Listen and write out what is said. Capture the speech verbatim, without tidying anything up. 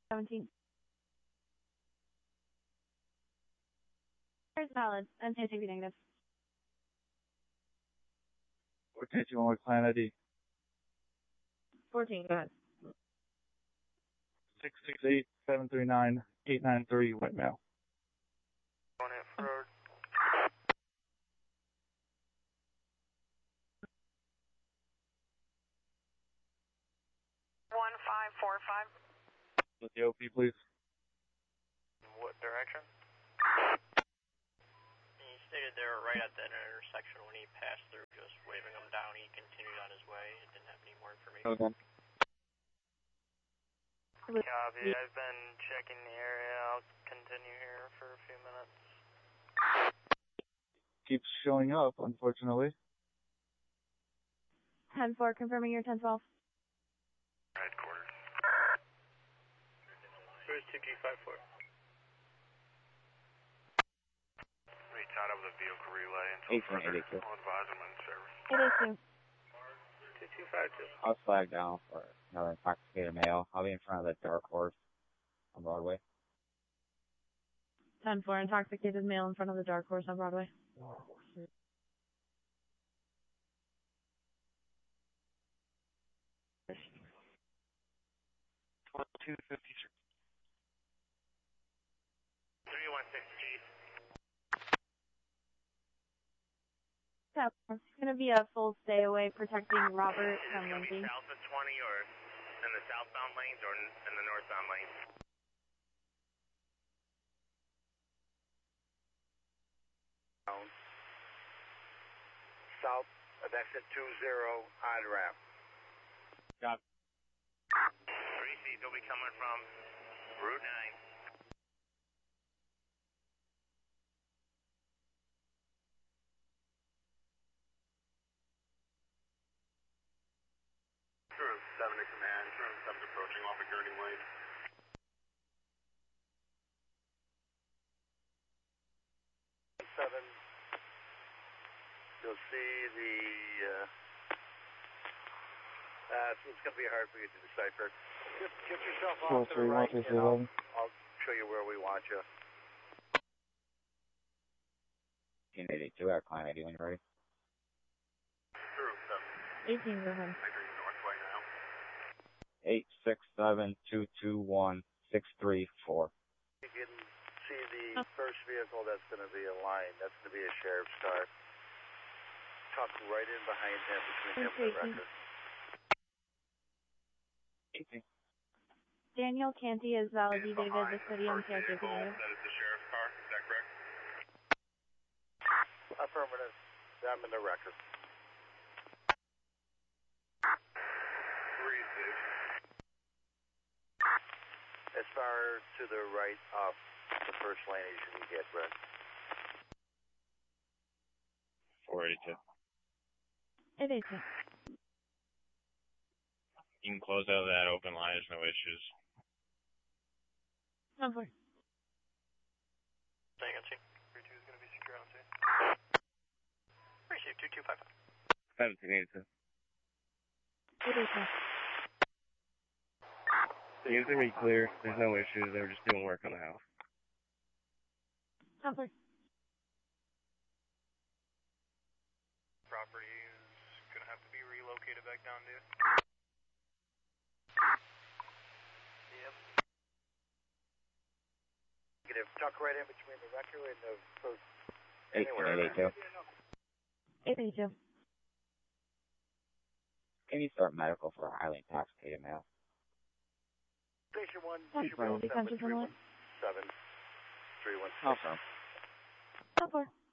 seventeen. It's valid. And T V negative. fourteen one with client I D. fourteen, go ahead. six six eight, seven three nine, eight nine three, white male. On it for road. one five four five. With the O P, please. What direction? He stated they were right at that intersection when he passed through, just waving them down. He continued on his way. It didn't have any more information. Okay. Copy. I've been checking the area. I'll continue here for a few minutes. Keeps showing up, unfortunately. ten four, confirming your ten twelve. Headquarters. Where's two G five four? Reach out of the vehicle relay until further. I'll advise them in service. eight eight two. two two five two. I'll flag down for another intoxicated male. I'll be in front of the Dark Horse on Broadway. ten four, intoxicated male in front of the Dark Horse on Broadway. two fifty-three. three one six G. Yeah, it's going to be a full stay away protecting Robert from Lindsay. South of twenty or in the southbound lanes or in the northbound lanes? South of exit two zero, odd ramp. Got Three C's will be coming from Route nine. True, seven to command, True, seven approaching off of Gurney Lane. Seven, you'll see the, uh, uh, it's, it's going to be hard for you to decipher. Get, get yourself off to the right, and I'll, I'll show you where we want you. eighteen eighty-two, our client I D when you're ready. True, seven. eighteen, go ahead. Entering the northway now. eight six seven two two one six three four. You can see the first vehicle that's going to be a line. That's going to be a sheriff's car. Tucked right in behind him, between him and the record. eighteen. Daniel Canty is validated the city on T I Q. That is the sheriff's car, is that correct? Affirmative. I'm in the record. Three six. As far to the right off the first lane as you can get, Brett. four eighty-two. eight eight two. You can close out of that open line, there's no issues. ten four. Staying on scene. three two is going to be secure on scene. Receive two two five five. seventeen eighty-two. eight eight two. The units are clear, there's no issues, they were just doing work on the house. ten four. Property is going to have to be relocated back down, dude. Yep. Negative. Tuck right in between the wrecker and the post. eighteen eighty-two. eight eight two. Can you start medical for a highly intoxicated male? Station one, ten four, detention for the seven, three one six. Awesome. ten four.